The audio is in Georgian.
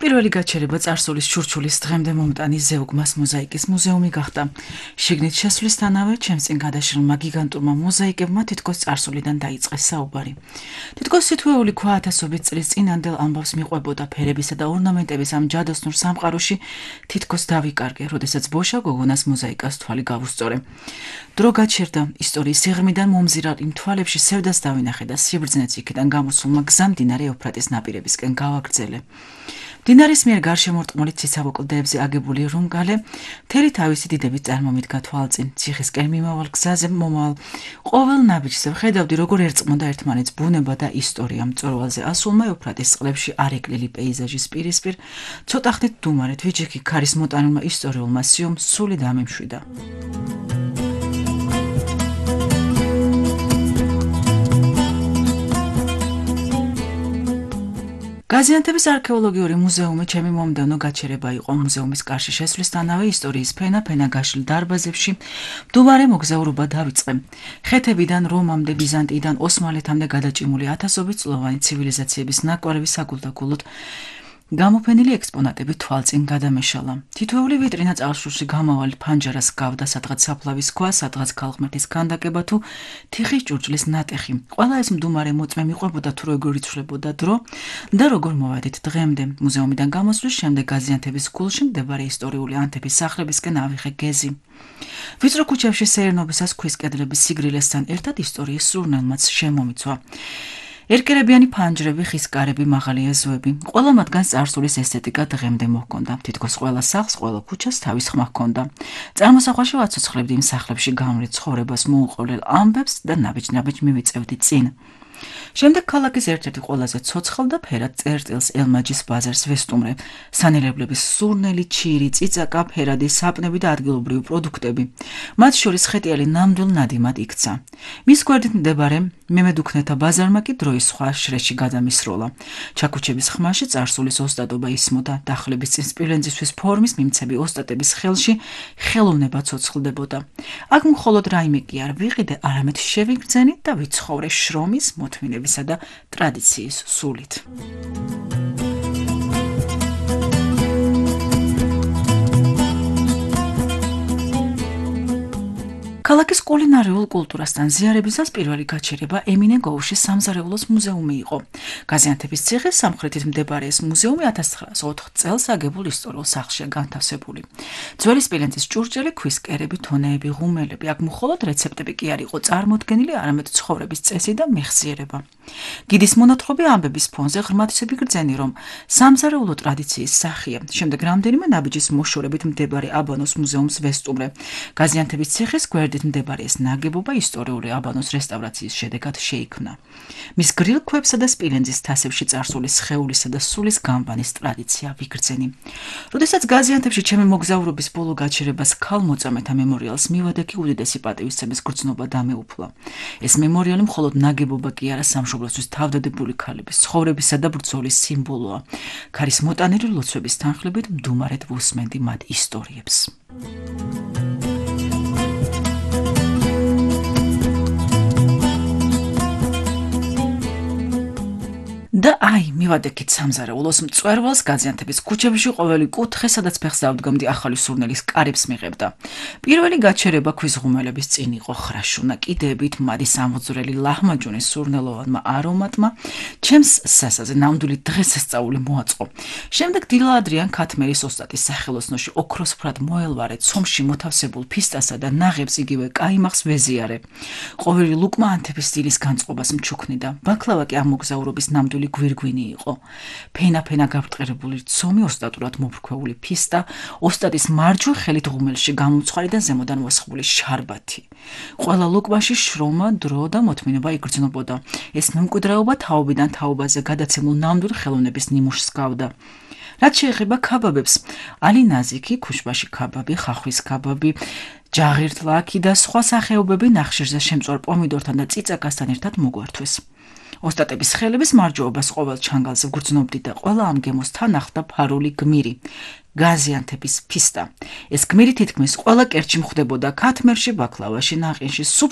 პირველი გაჩერება წარსულის ჩურჩულის დღემდე მომტანი ზეუგმას მოზაიკის მუზეუმი გახდა. შიგნით შესვლისთანავე ჩემს წინ გადაშლილმა გიგანტურმა მოზაიკებმა თითქოს წარსულიდან დაიწყეს საუბარი. თითქოს სითვეული ქვა ათასობით წლის წინანდელ ამბავს მიყვებოდა ფერებისა და ორნამენტების ამ ჯადოსნურ სამყაროში თითქოს დავიკარგე, როდესაც ბოშა გოგონას მოზაიკას თვალი გავუსწორე. დრო გაჩერდა, ისტორიის სიღრმიდან მომზირალ იმ თვალებში სევდას დავინახე და სიბრძნეც იქიდან გამოსულმა გზამ მდინარე ევფრატის ნაპირებისკენ გავაგრძელე. მდინარის მიერ გარშემორტყმული ციცაბო კლდეებზე აგებული რუმგალე მთელი თავისი დიდებით წარმომიდგა თვალწინ. ციხისკენ მიმავალ გზაზე მომავალ ყოველ ნაბიჯზე ვხედავდი, როგორ ერწყმოდა ერთმანეთს ბუნება და ისტორია. მწვერვალზე ასულმა ევფრატის წყლებში არეკლილი პეიზაჟის პირისპირ ცოტა ხნით დუმარეთ ვიჯექი ქარის მოტანილმა ისტორიულმა სიომ სული დამემშვიდა. გაზიანთების არქეოლოგიური მუზეუმი ჩემი მომდევნო გაჩერება იყო. მუზეუმის კარში შესვლისთანავე ისტორიის ფენა გაშლილ დარბაზებში მდუმარე მოგზაურობა დავიწყე. ხეთებიდან რომამდე, ბიზანტიიდან ოსმალეთამდე გადაჭიმული ათასობით წლოვანი ცივილიზაციების ნაკვალევი საგულდაგულოდ გამოფენილი ექსპონატები თვალწინ გადამეშალა. თითოეული ვიტრინა წარსულში გამავალი ფანჯარას გავდა, სადღაც საფლავის ქვა, სადღაც ქალღმერთის ქანდაკება თუ თიხის ჭურჭლის ნატეხი. ყველა ეს მდუმარე მოწმე მიყვებოდა თუ როგორ იცვლებოდა დრო და როგორ მოვედით დღემდე. მუზეუმიდან გამოსვლის შემდეგ გაზიანთების გულში მდებარე ისტორიული ანთების სახლებისკენ ავიღე გეზი. ვიწრო ქუჩებში სეირნობისას ქვის კედლების სიგრილესთან ერთად ისტორიის სურნელმაც შემომიცვა. ერკერებიანი ფანჯრები, ხის კარები, მაღალი ეზოები. ყველა მათგანს წარსულის ესთეტიკა დღემდე მოჰქონდა. თითქოს ყველა სახლს, ყველა ქუჩას თავის ხმა ჰქონდა. წარმოსახვაში ვაცოცხლებდი იმ სახლებში გამრით ცხოვრებას მოუყოლელ ამბებს და ნაბიჯ-ნაბიჯ მივიწევდი წინ. შემდეგ ქალაქის ერთ-ერთი ყველაზე ცოცხალ და ფერად წერტილს ელმაჯის ბაზარს ვესტუმრე. სანელებლების სურნელი, ჩირი, წიწაკა, ფერადი საპნები და ადგილობრივი პროდუქტები. მათ შორის ხეტიალი ნამდვილ ნადიმად იქცა. მის გვერდით მდებარე მემედუქნეთა ბაზარმა კი დროის სხვა შრეში გადამისროლა. ჩაქუჩების ხმაში წარსულის ოსტატობა ისმოდა. დახლების წინ სპილენძისთვის ფორმის მიმცემი ოსტატების ხელში ხელოვნება ცოცხლდებოდა. აქ მხოლოდ რაიმე კი არ ვიყიდე, არამედ შევიგრძენი და ვიცხოვრე შრომის, მოთმინებისა და ტრადიციის სულით. ქალაქის კულინარიულ კულტურასთან ზიარებისას პირველი გაჩერება ემინე გოუშის სამზარეულოს მუზეუმი იყო. გაზიანთების ციხის სამხრეთით მდებარე ეს მუზეუმი 1904 წელს აგებულ ისტორიულ სახლშია განთავსებული. ძველი სპილენძის ჭურჭელი, ქვის კერები, თონეები, ღუმელები. აქ მხოლოდ რეცეპტები კი არ იყო წარმოდგენილი, არამედ ცხოვრების წესი და მეხსიერება. გიდის მონათხრობი ამბების ფონზე ღრმად ვიგრძენი, რომ სამზარეულო ტრადიციის სახია. შემდეგ რამდენიმე ნაბიჯის მოშორებით მდებარე აბანოს მუზეუმს ვესტუმრე. გაზიანთების ციხის გვერდით მდებარე ეს ნაგებობა ისტორიული აბანოს რესტავრაციის შედეგად შეიქმნა. მის გრილქვებსა და სპილენძის თასებში წარსულის სხეულისა და სულის გამბანის ტრადიცია ვიგრძენი. როდესაც გაზიანთებში ჩემი მოგზაურობის ბოლო გაჩერებას ქალმოწამეთა მემორიალს მივადექი, უდიდესი პატივისცემის გრძნობა დამეუფლა. ეს მემორიალი მხოლოდ ნაგებობა კი არა, სამშობლოსთვის თავდადებული ქალების ცხოვრებისა და ბრძოლის სიმბოლოა. ქარის მოტანილი ლოცვების თანხლებით მდუმარედ ვუსმენდი მათ ისტორიებს. და აი, მივადექით სამზარეულოს მწვერვალს. გაზიანთების ქუჩებში ყოველი კუთხე, სადაც ფეხს დავდგამდი, ახალი სურნელის კარებს მიღებდა. პირველი გაჩერება ქვის ღუმელების წინ იყო. ხრაშუნა კიდეებით მადის ამოძვრელი ლაჰმაჯუნის სურნელოვანმა არომატმა ჩემს სასაზე ნამდვილი დღესასწაული მოაწყო. შემდეგ დილა ადრიან ქათმერის ოსტატის სახელოსნოში ოქროსფრად მოელვარე, ცომში მოთავსებულ ფისტასა და ნაღებს იგივე კაიმახს ვეზიარე. ყოველი ლუკმა ანთების სტილის განწყობას მჩუქნიდა. ბაკლავა კი ამ მოგზაურობის ნამდვილი გვირგვინი იყო. ფენა გაბრტყელებული ცომი, ოსტატურად მოფრქვეული ფისტა, ოსტატის მარჯვე ხელით ღუმელში გამომცხვარი და ზემოდან მოსხმული შარბათი. ყველა ლუკმაში შრომა, დრო და მოთმინება იგრძნობოდა. ეს მემკვიდრეობა თაობიდან თაობაზე გადაცემულ ნამდვილ ხელოვნების ნიმუშს გავდა. რაც შეეხება ქაბაბებს, ალინაზიკი, ქუშბაში ქაბაბი, ხახვის ქაბაბი, ჯაღირთლაკი და სხვა სახეობები ნახშირზე შემწვარ პომიდორთან და წიწაკასთან ერთად მოგვართვეს. ოსტატების ხელების მარჯვეობას ყოველ ჩანგალზე ვგრძნობდი და ყველა ამ გემოს თან ახლდა ფარული გმირი. გაზიანთების ფისტა. ეს გმირი თითქმის ყველა კერტში მხვდებოდა ქათმერში, ბაკლავაში, ნაყინში,